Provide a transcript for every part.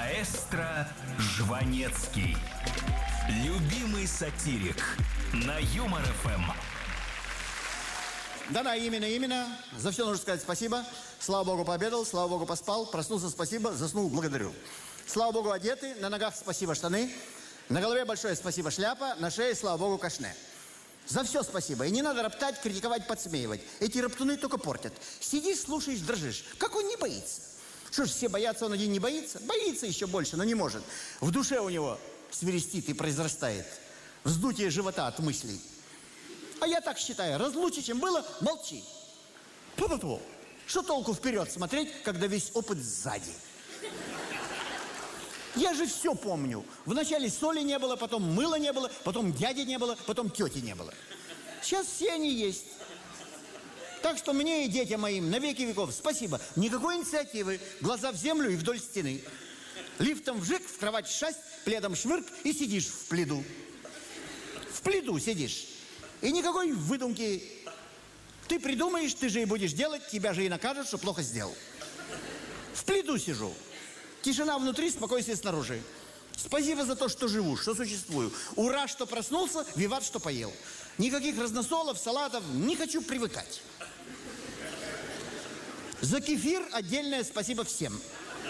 Маэстро Жванецкий. Любимый сатирик на Юмор ФМ. Да, именно. За все нужно сказать спасибо. Слава Богу, пообедал, слава Богу, поспал, проснулся, спасибо, заснул, благодарю. Слава Богу, одеты, на ногах спасибо, штаны, на голове большое спасибо, шляпа, на шее, слава Богу, кашне. За все спасибо. И не надо роптать, критиковать, подсмеивать. Эти роптуны только портят. Сидишь, слушаешь, дрожишь. Как он не боится? Что ж, все боятся, он один не боится? Боится еще больше, но не может. В душе у него свирестит и произрастает вздутие живота от мыслей. А я так считаю, разлучше, чем было, молчи. Пу-пу-пу. Что толку вперед смотреть, когда весь опыт сзади? Я же все помню. Вначале соли не было, потом мыла не было, потом дяди не было, потом тети не было. Сейчас все они есть. Так что мне и детям моим на веки веков спасибо. Никакой инициативы. Глаза в землю и вдоль стены. Лифтом вжик, в кровать шасть, пледом швырк и сидишь в пледу. В пледу сидишь. И никакой выдумки. Ты придумаешь, ты же и будешь делать, тебя же и накажут, что плохо сделал. В пледу сижу. Тишина внутри, спокойствие снаружи. Спасибо за то, что живу, что существую. Ура, что проснулся, виват, что поел. Никаких разносолов, салатов, не хочу привыкать. За кефир отдельное спасибо всем.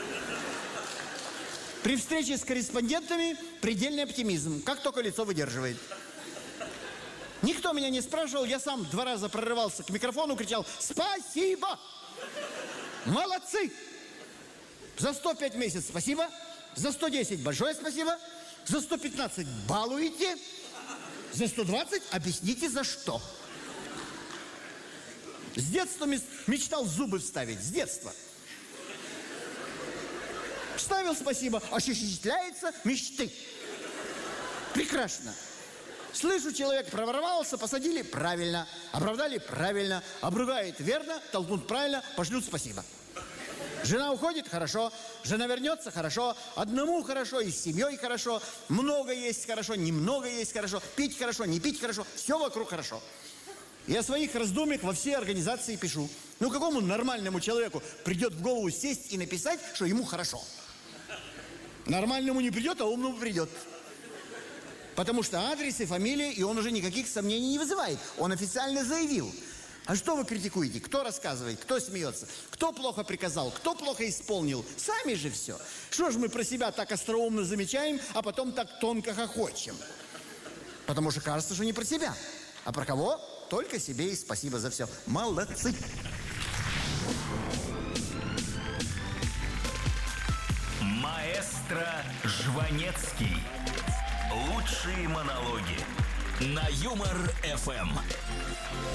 При встрече с корреспондентами предельный оптимизм, как только лицо выдерживает. Никто меня не спрашивал, я сам 2 раза прорывался к микрофону, кричал «Спасибо! Молодцы! За 105 месяцев спасибо, за 110 большое спасибо, за 115 балуете, за 120 объясните за что». С детства мечтал зубы вставить, с детства. Вставил спасибо, осуществляется мечты. Прекрасно. Слышу, человек проворовался, посадили правильно, оправдали правильно, обругает верно, толкнут правильно, пошлют спасибо. Жена уходит, хорошо. Жена вернется, хорошо. Одному хорошо, и с семьей хорошо. Много есть хорошо, немного есть хорошо. Пить хорошо, не пить хорошо. Все вокруг хорошо. Я о своих раздумьях во все организации пишу. Ну, какому нормальному человеку придет в голову сесть и написать, что ему хорошо? Нормальному не придет, а умному придет. Потому что адрес и фамилия, и он уже никаких сомнений не вызывает. Он официально заявил. А что вы критикуете? Кто рассказывает? Кто смеется? Кто плохо приказал? Кто плохо исполнил? Сами же все. Что ж мы про себя так остроумно замечаем, а потом так тонко хохочем? Потому что кажется, что не про себя. А про кого? Только себе и спасибо за все. Молодцы! Маэстро Жванецкий. Лучшие монологи на Юмор ФМ.